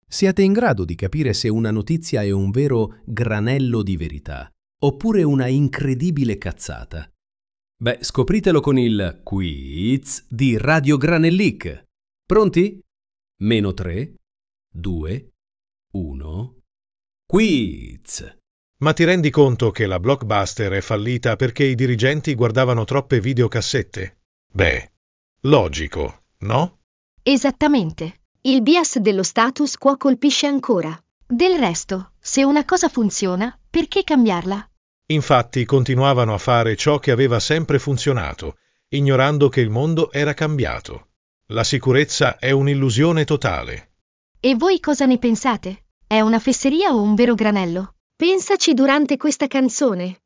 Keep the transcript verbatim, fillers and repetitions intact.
Siete in grado di capire se una notizia è un vero granello di verità oppure una incredibile cazzata? Beh, scopritelo con il quiz di Radio Granellic. Pronti? Meno tre, due, uno. Quiz! Ma ti rendi conto che la Blockbuster è fallita perché i dirigenti guardavano troppe videocassette? Beh, logico, no? Esattamente. Il bias dello status quo colpisce ancora. Del resto, se una cosa funziona, perché cambiarla? Infatti continuavano a fare ciò che aveva sempre funzionato, ignorando che il mondo era cambiato. La sicurezza è un'illusione totale. E voi cosa ne pensate? È una fesseria o un vero granello? Pensaci durante questa canzone.